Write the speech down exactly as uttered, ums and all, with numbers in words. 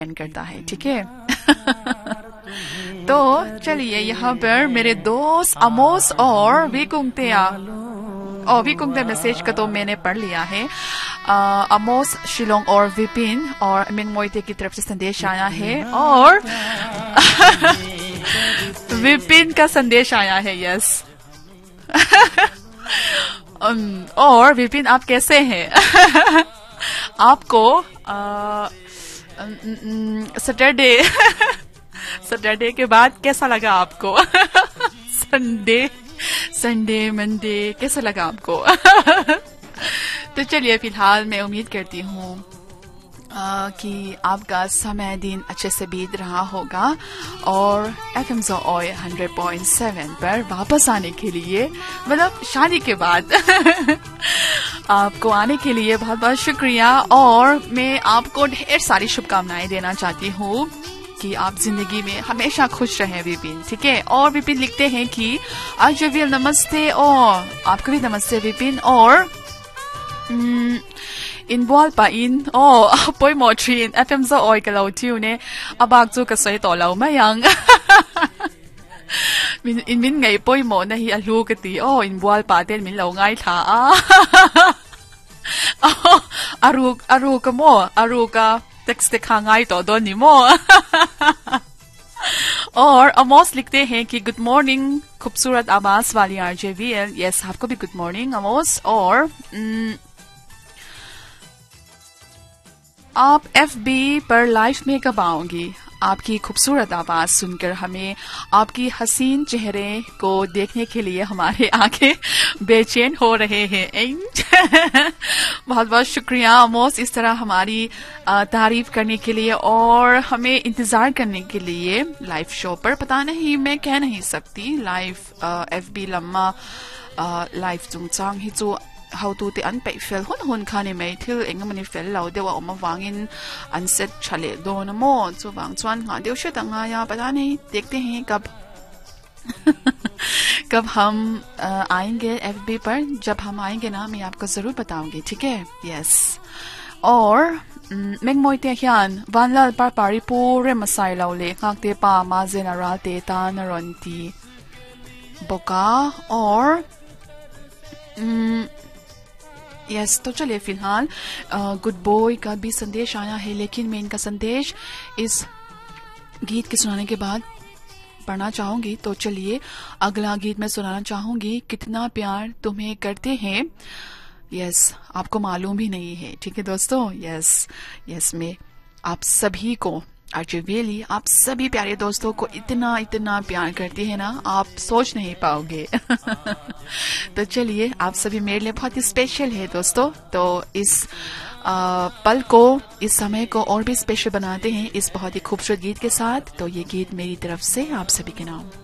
करता है, ठीक है। तो चलिए यहाँ पर मेरे दोस्त अमोस और विकुंगतेया, और विकुंगते मैसेज का तो मैंने पढ़ लिया है। आ, अमोस, शिलोंग और विपिन और मिंग मोइते की तरफ से संदेश आया है, और विपिन का संदेश आया है, यस। और विपिन आप कैसे हैं? आपको सैटरडे सैटरडे के बाद कैसा लगा आपको? संडे संडे मंडे कैसा लगा आपको? तो चलिए फिलहाल मैं उम्मीद करती हूँ कि आपका समय दिन अच्छे से बीत रहा होगा, और F M ज़ोओय hundred point seven पर वापस आने के लिए, मतलब शादी के बाद आपको आने के लिए बहुत बहुत शुक्रिया। और मैं आपको ढेर सारी शुभकामनाएं देना चाहती हूँ कि आप जिंदगी में हमेशा खुश रहें विपिन, ठीक है। और विपिन लिखते हैं कि आज भी नमस्ते, और आपको भी नमस्ते विपिन। और in bual pa in oh poi mo trin F M ज़ोओय ka lo tiu ne abak chu ka sai to lo ma yang min in min ngai poi mo na hi alu ka ti oh in bual pa ten min lo ngai tha a aru aru ka mo aru ka text ka ngai to don ni mo। और Amos लिखते हैं कि good morning खूबसूरत आवाज वाली RJ V L. Yes, आपको भी good morning Amos. और आप एफबी पर लाइव में कब आओगी? आपकी खूबसूरत आवाज सुनकर हमें आपकी हसीन चेहरे को देखने के लिए हमारे आंखें बेचैन हो रहे हैं। बहुत बहुत शुक्रिया अमोस, इस तरह हमारी तारीफ करने के लिए और हमें इंतजार करने के लिए लाइव शो पर। पता नहीं, मैं कह नहीं सकती लाइव एफबी लम्मा लाइव जुंगचांग ही जो how to te an pe fel hun hun khani mai thil enga mani fel lo dewa oma wangin unset chale do na mo chu wang chuan nga deu she tanga ya pata नहीं, देखते हैं कब कब हम आएंगे FB पर। जब हम आएंगे ना मैं आपको जरूर बताऊंगी, ठीक है। यस। और मेंग मोइते हियान वानलाल पर पारी पूरे मसाई लौले खाकते पा मा जेनरल ते ता नरंती बोका। और यस yes, तो चलिए फिलहाल गुड बॉय का भी संदेश आया है, लेकिन मैं इनका संदेश इस गीत के सुनाने के बाद पढ़ना चाहूंगी। तो चलिए अगला गीत मैं सुनाना चाहूंगी, कितना प्यार तुम्हें करते हैं। यस yes, आपको मालूम भी नहीं है, ठीक है दोस्तों। यस यस मैं आप सभी को आरजे वेली, आप सभी प्यारे दोस्तों को इतना इतना प्यार करती है ना, आप सोच नहीं पाओगे। तो चलिए, आप सभी मेरे लिए बहुत ही स्पेशल है दोस्तों। तो इस आ, पल को, इस समय को और भी स्पेशल बनाते हैं इस बहुत ही खूबसूरत गीत के साथ। तो ये गीत मेरी तरफ से आप सभी के नाम।